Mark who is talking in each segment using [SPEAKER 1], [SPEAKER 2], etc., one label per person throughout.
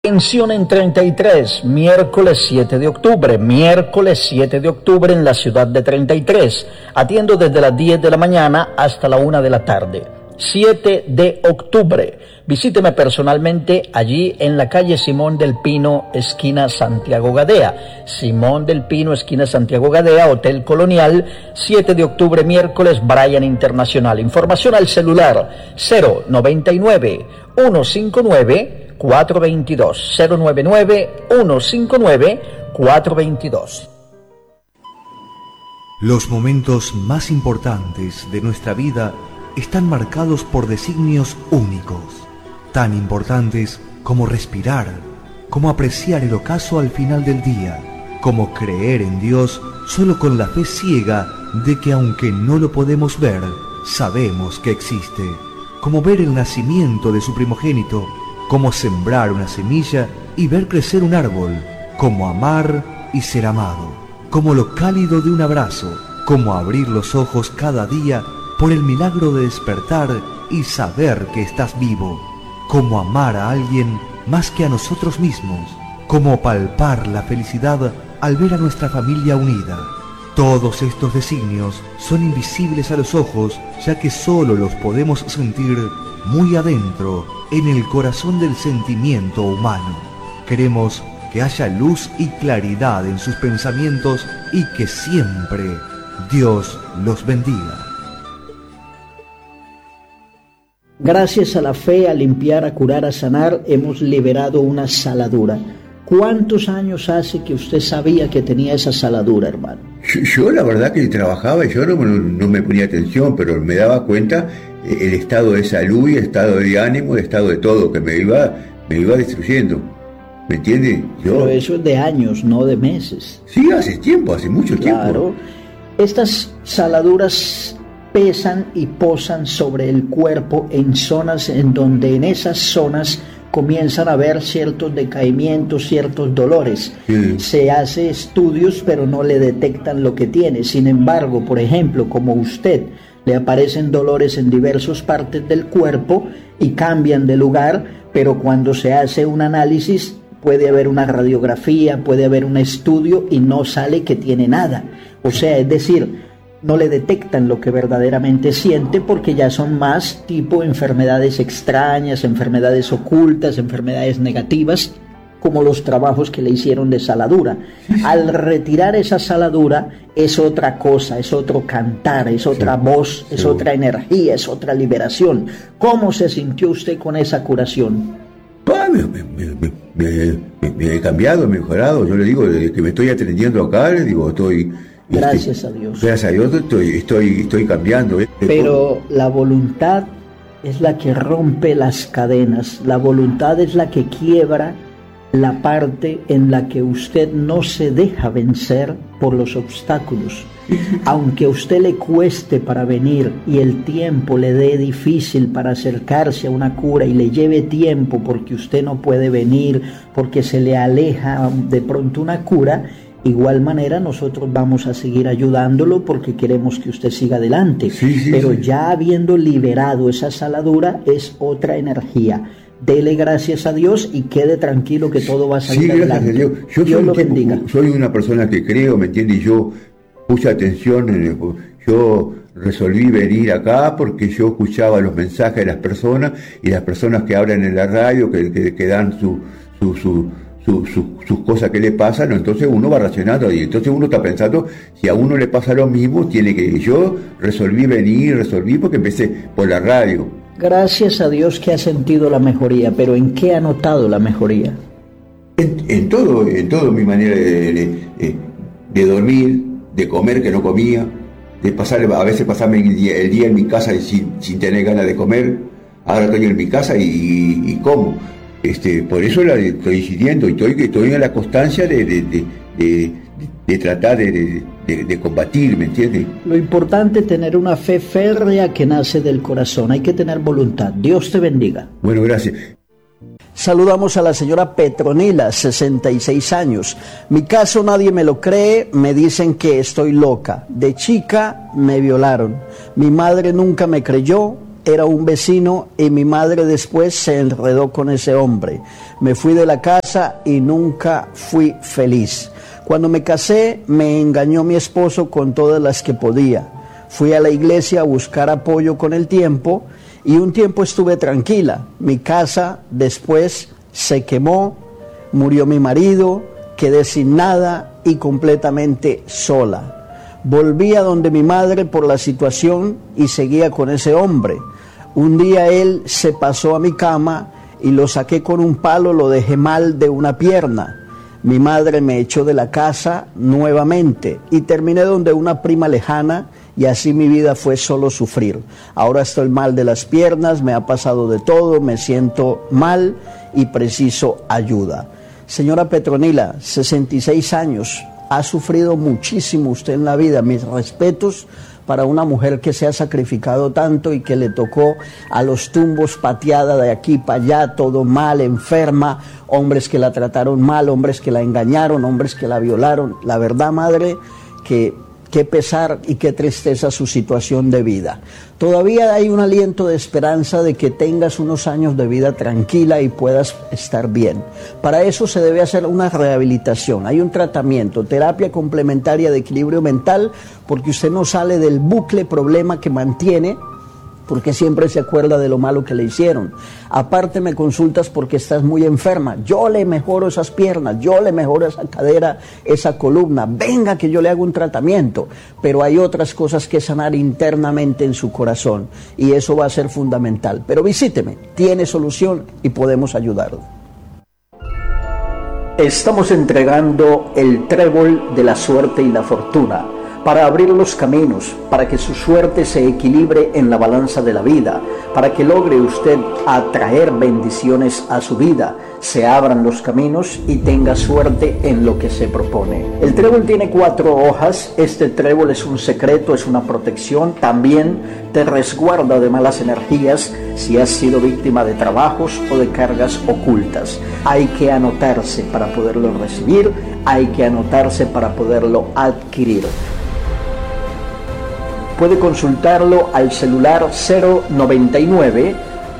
[SPEAKER 1] Atención en 33, miércoles 7 de octubre, en la ciudad de 33. Atiendo desde las 10 de la mañana hasta la 1 de la tarde. 7 de octubre. Visíteme personalmente allí en la calle Simón del Pino, esquina Santiago Gadea. Simón del Pino, esquina Santiago Gadea, Hotel Colonial, 7 de octubre, miércoles, Bryan Internacional. Información al celular 099 159 422 099-159-422.
[SPEAKER 2] Los momentos más importantes de nuestra vida están marcados por designios únicos, tan importantes como respirar, como apreciar el ocaso al final del día, como creer en Dios solo con la fe ciega de que aunque no lo podemos ver, sabemos que existe, como ver el nacimiento de su primogénito, como sembrar una semilla y ver crecer un árbol, como amar y ser amado, como lo cálido de un abrazo, como abrir los ojos cada día por el milagro de despertar y saber que estás vivo, como amar a alguien más que a nosotros mismos, como palpar la felicidad al ver a nuestra familia unida. Todos estos designios son invisibles a los ojos, ya que solo los podemos sentir muy adentro, en el corazón del sentimiento humano. Queremos que haya luz y claridad en sus pensamientos y que siempre Dios los bendiga.
[SPEAKER 1] Gracias a la fe, a limpiar, a curar, a sanar, hemos liberado una saladura. ¿Cuántos años hace que usted sabía que tenía esa saladura, hermano?
[SPEAKER 3] Yo la verdad que trabajaba y yo no me ponía atención, pero me daba cuenta el estado de salud y el estado de ánimo, el estado de todo, que me iba destruyendo. ¿Me entiende?
[SPEAKER 1] Pero eso es de años, no de meses.
[SPEAKER 3] Sí, hace tiempo, hace mucho tiempo.
[SPEAKER 1] Claro. Estas saladuras pesan y posan sobre el cuerpo en zonas en donde en esas zonas comienzan a haber ciertos decaimientos, ciertos dolores. Sí. Se hace estudios, pero no le detectan lo que tiene. Sin embargo, por ejemplo, como usted, le aparecen dolores en diversas partes del cuerpo y cambian de lugar, pero cuando se hace un análisis, puede haber una radiografía, puede haber un estudio y no sale que tiene nada. O sea, es decir, no le detectan lo que verdaderamente siente porque ya son más tipo enfermedades extrañas, enfermedades ocultas, enfermedades negativas, como los trabajos que le hicieron de saladura. Al retirar esa saladura es otra cosa, es otro cantar, es otra voz, es otra energía, es otra liberación. ¿Cómo se sintió usted con esa curación?
[SPEAKER 3] Me he cambiado, me he mejorado. Yo le digo, desde que me estoy atendiendo acá, le digo, estoy...
[SPEAKER 1] Gracias a Dios.
[SPEAKER 3] Gracias a Dios estoy cambiando.
[SPEAKER 1] Pero la voluntad es la que rompe las cadenas. La voluntad es la que quiebra la parte en la que usted no se deja vencer por los obstáculos. Aunque a usted le cueste para venir y el tiempo le dé difícil para acercarse a una cura y le lleve tiempo porque usted no puede venir, porque se le aleja de pronto una cura, igual manera nosotros vamos a seguir ayudándolo porque queremos que usted siga adelante. Pero ya habiendo liberado esa saladura es otra energía. Dele gracias a Dios y quede tranquilo que todo va a salir adelante.
[SPEAKER 3] Dios lo bendiga. Soy una persona que creo, ¿me entiende? Y yo puse atención, yo resolví venir acá porque yo escuchaba los mensajes de las personas y las personas que hablan en la radio, que dan sus cosas que le pasan, entonces uno va racionando y entonces uno está pensando, si a uno le pasa lo mismo, tiene que... Yo resolví porque empecé por la radio.
[SPEAKER 1] Gracias a Dios que ha sentido la mejoría, pero ¿en qué ha notado la mejoría?
[SPEAKER 3] En todo, mi manera de dormir, de comer que no comía, de a veces pasarme el día en mi casa sin tener ganas de comer. Ahora estoy en mi casa y como. Por eso la estoy decidiendo y estoy en la constancia de tratar de combatir, ¿me entiendes?
[SPEAKER 1] Lo importante es tener una fe férrea que nace del corazón. Hay que tener voluntad. Dios te bendiga.
[SPEAKER 3] Bueno, gracias.
[SPEAKER 1] Saludamos a la señora Petronila, 66 años. Mi caso nadie me lo cree, me dicen que estoy loca. De chica me violaron. Mi madre nunca me creyó. era un vecino y mi madre después se enredó con ese hombre. Me fui de la casa y nunca fui feliz. Cuando me casé, me engañó mi esposo con todas las que podía. Fui a la iglesia a buscar apoyo con el tiempo y un tiempo estuve tranquila. Mi casa después se quemó, murió mi marido, quedé sin nada y completamente sola. Volví a donde mi madre por la situación y seguía con ese hombre. Un día él se pasó a mi cama y lo saqué con un palo, lo dejé mal de una pierna. Mi madre me echó de la casa nuevamente y terminé donde una prima lejana y así mi vida fue solo sufrir. Ahora estoy mal de las piernas, me ha pasado de todo, me siento mal y preciso ayuda. Señora Petronila, 66 años, ha sufrido muchísimo usted en la vida. Mis respetos para una mujer que se ha sacrificado tanto y que le tocó a los tumbos pateada de aquí para allá, todo mal, enferma, hombres que la trataron mal, hombres que la engañaron, hombres que la violaron. La verdad, madre, que qué pesar y qué tristeza su situación de vida. Todavía hay un aliento de esperanza de que tengas unos años de vida tranquila y puedas estar bien. Para eso se debe hacer una rehabilitación, hay un tratamiento, terapia complementaria de equilibrio mental, porque usted no sale del bucle problema que mantiene, porque siempre se acuerda de lo malo que le hicieron. Aparte me consultas porque estás muy enferma. Yo le mejoro esas piernas, yo le mejoro esa cadera, esa columna. Venga que yo le hago un tratamiento. Pero hay otras cosas que sanar internamente en su corazón y eso va a ser fundamental. Pero visíteme, tiene solución y podemos ayudarlo. Estamos entregando el trébol de la suerte y la fortuna, para abrir los caminos, para que su suerte se equilibre en la balanza de la vida, para que logre usted atraer bendiciones a su vida, se abran los caminos y tenga suerte en lo que se propone. El trébol tiene 4 hojas, este trébol es un secreto, es una protección, también te resguarda de malas energías si has sido víctima de trabajos o de cargas ocultas. Hay que anotarse para poderlo recibir, hay que anotarse para poderlo adquirir. Puede consultarlo al celular 099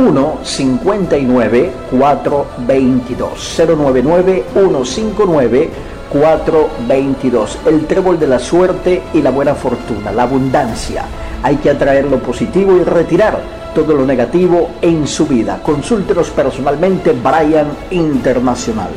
[SPEAKER 1] 159 422 099 159 422. El trébol de la suerte y la buena fortuna, la abundancia. Hay que atraer lo positivo y retirar todo lo negativo en su vida. Consúltenos personalmente, Brian Internacional.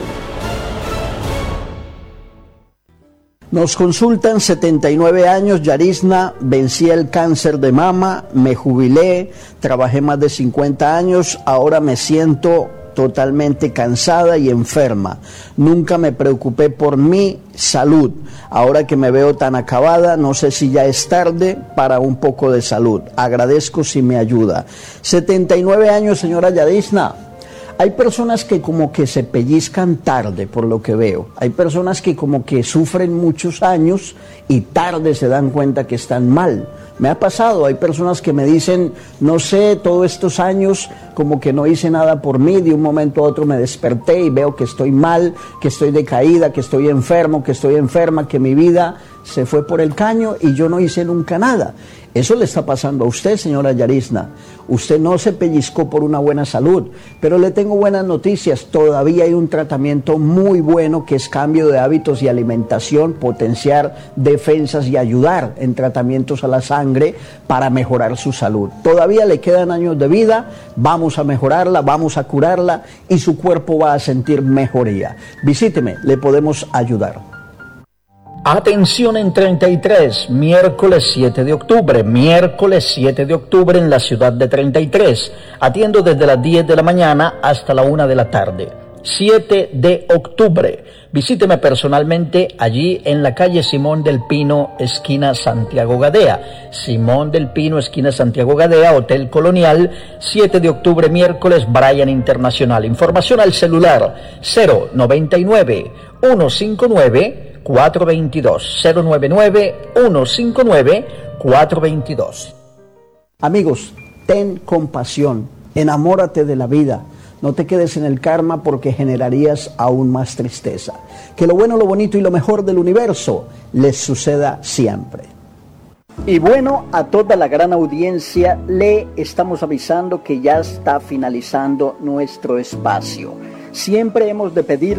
[SPEAKER 1] Nos consultan 79 años, Yarisna, vencí el cáncer de mama, me jubilé, trabajé más de 50 años, ahora me siento totalmente cansada y enferma. Nunca me preocupé por mi salud. Ahora que me veo tan acabada, no sé si ya es tarde para un poco de salud. Agradezco si me ayuda. 79 años, señora Yarisna. Hay personas que como que se pellizcan tarde, por lo que veo. Hay personas que como que sufren muchos años y tarde se dan cuenta que están mal. Me ha pasado, hay personas que me dicen, no sé, todos estos años como que no hice nada por mí, de un momento a otro me desperté y veo que estoy mal, que estoy decaída, que estoy enfermo, que estoy enferma, que mi vida se fue por el caño y yo no hice nunca nada. Eso le está pasando a usted, señora Yarisna. Usted no se pellizcó por una buena salud, pero le tengo buenas noticias. Todavía hay un tratamiento muy bueno que es cambio de hábitos y alimentación, potenciar defensas y ayudar en tratamientos a la sangre para mejorar su salud. Todavía le quedan años de vida, vamos a mejorarla, vamos a curarla y su cuerpo va a sentir mejoría. Visíteme, le podemos ayudar. Atención en 33, miércoles 7 de octubre en la ciudad de 33. Atiendo desde las 10 de la mañana hasta la 1 de la tarde. 7 de octubre. Visíteme personalmente allí en la calle Simón del Pino, esquina Santiago Gadea. Simón del Pino, esquina Santiago Gadea, Hotel Colonial, 7 de octubre, miércoles, Brian Internacional. Información al celular 099 159 422 099 159 422. Amigos, ten compasión, enamórate de la vida, no te quedes en el karma porque generarías aún más tristeza. Que lo bueno, lo bonito y lo mejor del universo les suceda siempre. Y bueno, a toda la gran audiencia le estamos avisando que ya está finalizando nuestro espacio. Siempre hemos de pedir